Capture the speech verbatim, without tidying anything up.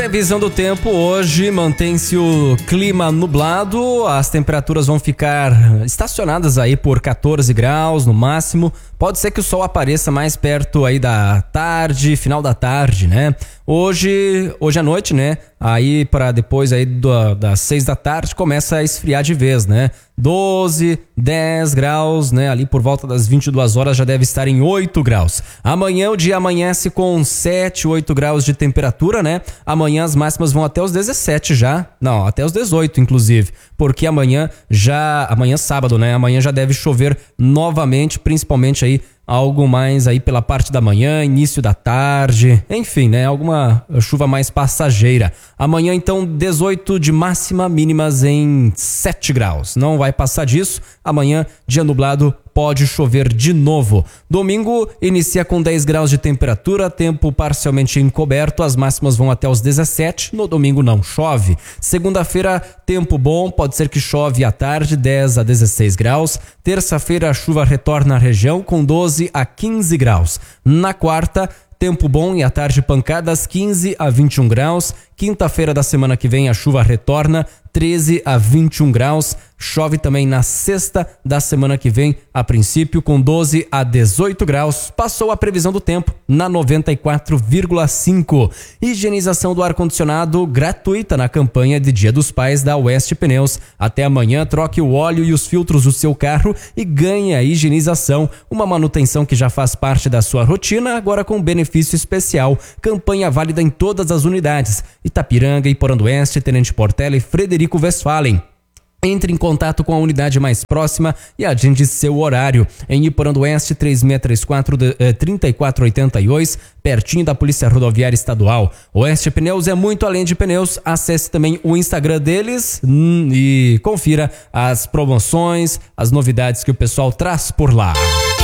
Previsão do tempo hoje, mantém-se o clima nublado, as temperaturas vão ficar estacionadas aí por catorze graus no máximo. Pode ser que o sol apareça mais perto aí da tarde, final da tarde, né? Hoje, hoje à noite, né? Aí para depois aí do, das seis da tarde começa a esfriar de vez, né? doze, dez graus, né? Ali por volta das vinte e duas horas já deve estar em oito graus. Amanhã o dia amanhece com sete, oito graus de temperatura, né? Amanhã as máximas vão até os dezessete já. Não, até os dezoito inclusive. Porque amanhã já, amanhã sábado, né? Amanhã já deve chover novamente, principalmente aí algo mais aí pela parte da manhã, início da tarde, enfim, né? Alguma chuva mais passageira. Amanhã, então, dezoito de máxima, mínimas em sete graus. Não vai passar disso. Amanhã, dia nublado, pode chover de novo. Domingo inicia com dez graus de temperatura, tempo parcialmente encoberto, as máximas vão até os dezessete, no domingo não chove. Segunda-feira, tempo bom, pode ser que chove à tarde, dez a dezesseis graus. Terça-feira, a chuva retorna à região com doze a quinze graus. Na quarta, tempo bom e à tarde pancadas, quinze a vinte e um graus. Quinta-feira da semana que vem a chuva retorna, treze a vinte e um graus. Chove também na sexta da semana que vem, a princípio com doze a dezoito graus. Passou a previsão do tempo na noventa e quatro vírgula cinco. Higienização do ar-condicionado gratuita na campanha de Dia dos Pais da Oeste Pneus. Até amanhã, troque o óleo e os filtros do seu carro e ganhe a higienização. Uma manutenção que já faz parte da sua rotina, agora com benefício especial. Campanha válida em todas as unidades. Itapiranga, Iporã do Oeste, Tenente Portela e Frederico Westphalen. Entre em contato com a unidade mais próxima e agende seu horário. Em Iporã do Oeste, três seis três quatro, três quatro oito dois, pertinho da Polícia Rodoviária Estadual. Oeste Pneus é muito além de pneus. Acesse também o Instagram deles hum, e confira as promoções, as novidades que o pessoal traz por lá.